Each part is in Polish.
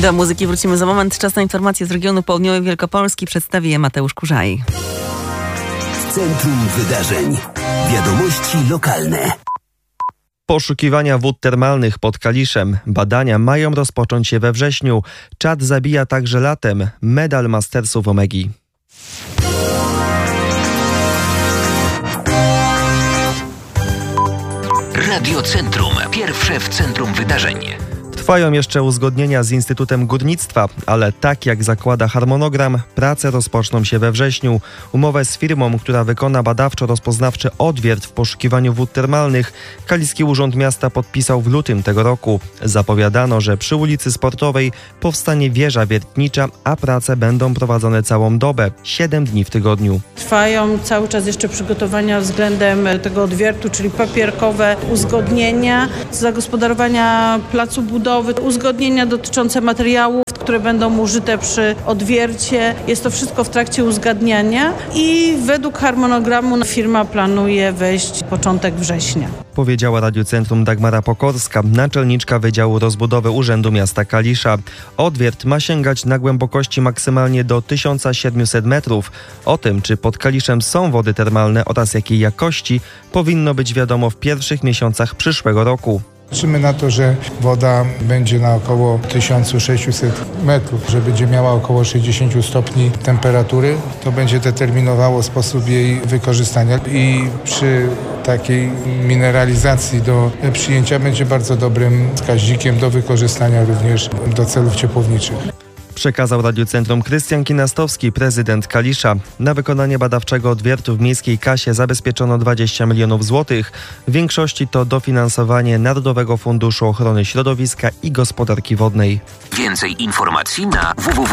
Do muzyki wrócimy za moment. Czas na informacje z regionu południowej Wielkopolski. Przedstawi je Mateusz Kurzaj. Centrum Wydarzeń. Wiadomości lokalne. Poszukiwania wód termalnych pod Kaliszem. Badania mają rozpocząć się we wrześniu. Czad zabija także latem. Medal Mastersów Omegi. Radio Centrum. Pierwsze w centrum wydarzeń. Trwają jeszcze uzgodnienia z Instytutem Górnictwa, ale tak jak zakłada harmonogram, prace rozpoczną się we wrześniu. Umowę z firmą, która wykona badawczo-rozpoznawczy odwiert w poszukiwaniu wód termalnych, Kaliski Urząd Miasta podpisał w lutym tego roku. Zapowiadano, że przy ulicy Sportowej powstanie wieża wiertnicza, a prace będą prowadzone całą dobę, 7 dni w tygodniu. Trwają cały czas jeszcze przygotowania względem tego odwiertu, czyli papierkowe uzgodnienia, zagospodarowania placu budowy, uzgodnienia dotyczące materiałów, które będą użyte przy odwiercie. Jest to wszystko w trakcie uzgadniania i według harmonogramu firma planuje wejść początek września. Powiedziała Radiu Centrum Dagmara Pokorska, naczelniczka Wydziału Rozbudowy Urzędu Miasta Kalisza. Odwiert ma sięgać na głębokości maksymalnie do 1700 metrów. O tym, czy pod Kaliszem są wody termalne oraz jakiej jakości, powinno być wiadomo w pierwszych miesiącach przyszłego roku. Liczymy na to, że woda będzie na około 1600 metrów, że będzie miała około 60 stopni temperatury. To będzie determinowało sposób jej wykorzystania i przy takiej mineralizacji do przyjęcia będzie bardzo dobrym wskaźnikiem do wykorzystania również do celów ciepłowniczych. Przekazał Radiu Centrum Krystian Kinastowski, prezydent Kalisza. Na wykonanie badawczego odwiertu w miejskiej kasie zabezpieczono 20 milionów złotych. W większości to dofinansowanie Narodowego Funduszu Ochrony Środowiska i Gospodarki Wodnej. Więcej informacji na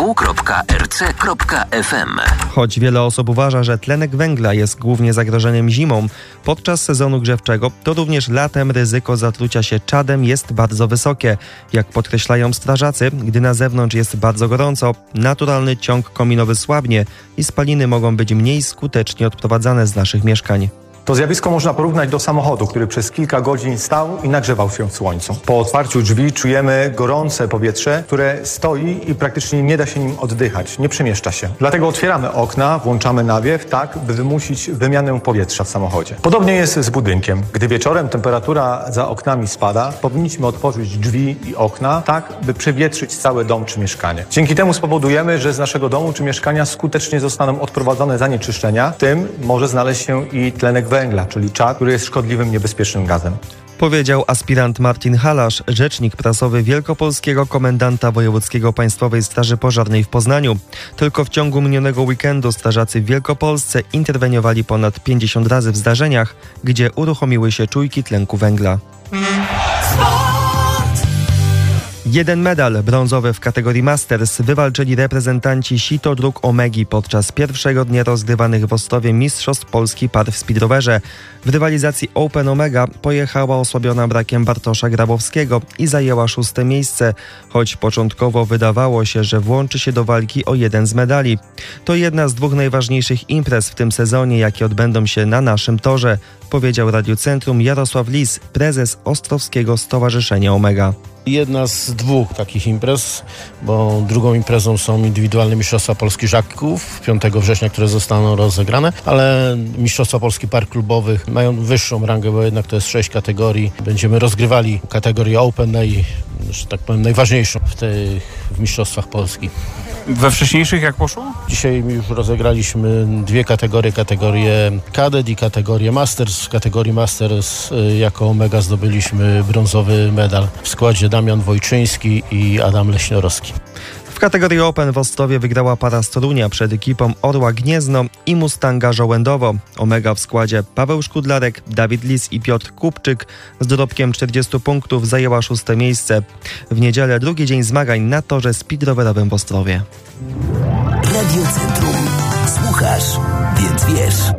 www.rc.fm. Choć wiele osób uważa, że tlenek węgla jest głównie zagrożeniem zimą, podczas sezonu grzewczego, to również latem ryzyko zatrucia się czadem jest bardzo wysokie. Jak podkreślają strażacy, gdy na zewnątrz jest bardzo gorąco, naturalny ciąg kominowy słabnie i spaliny mogą być mniej skutecznie odprowadzane z naszych mieszkań. To zjawisko można porównać do samochodu, który przez kilka godzin stał i nagrzewał się w słońcu. Po otwarciu drzwi czujemy gorące powietrze, które stoi i praktycznie nie da się nim oddychać, nie przemieszcza się. Dlatego otwieramy okna, włączamy nawiew, tak by wymusić wymianę powietrza w samochodzie. Podobnie jest z budynkiem. Gdy wieczorem temperatura za oknami spada, powinniśmy otworzyć drzwi i okna, tak by przewietrzyć cały dom czy mieszkanie. Dzięki temu spowodujemy, że z naszego domu czy mieszkania skutecznie zostaną odprowadzone zanieczyszczenia, w tym może znaleźć się i tlenek węgla, czyli czad, który jest szkodliwym, niebezpiecznym gazem. Powiedział aspirant Martin Halasz, rzecznik prasowy wielkopolskiego komendanta wojewódzkiego Państwowej Straży Pożarnej w Poznaniu. Tylko w ciągu minionego weekendu strażacy w Wielkopolsce interweniowali ponad 50 razy w zdarzeniach, gdzie uruchomiły się czujki tlenku węgla. 1 medal brązowy w kategorii Masters wywalczyli reprezentanci Sito Dróg Omegi podczas pierwszego dnia rozgrywanych w Ostrowie Mistrzostw Polski par w speedrowerze. W rywalizacji Open Omega pojechała osłabiona brakiem Bartosza Grabowskiego i zajęła 6. miejsce, choć początkowo wydawało się, że włączy się do walki o 1 z medali. To jedna z 2 najważniejszych imprez w tym sezonie, jakie odbędą się na naszym torze, powiedział Radiu Centrum Jarosław Lis, prezes Ostrowskiego Stowarzyszenia Omega. Jedna z 2 takich imprez, bo drugą imprezą są indywidualne Mistrzostwa Polski Żaków 5 września, które zostaną rozegrane, ale Mistrzostwa Polski par klubowych mają wyższą rangę, bo jednak to jest 6 kategorii. Będziemy rozgrywali kategorię Open, że tak powiem, najważniejszą w Mistrzostwach Polski. We wcześniejszych jak poszło? Dzisiaj już rozegraliśmy 2 kategorie, kategorię Cadet i kategorię Masters. W kategorii Masters jako Omega zdobyliśmy brązowy medal w składzie Damian Wojczyński i Adam Leśniorowski. W kategorii Open w Ostrowie wygrała para z Torunia przed ekipą Orła Gniezno i Mustanga Żołędowo. Omega w składzie Paweł Szkudlarek, Dawid Lis i Piotr Kupczyk z dorobkiem 40 punktów zajęła 6. miejsce. W niedzielę drugi dzień zmagań na torze speedrowerowym w Ostrowie. Radio Centrum. Słuchasz, więc wiesz.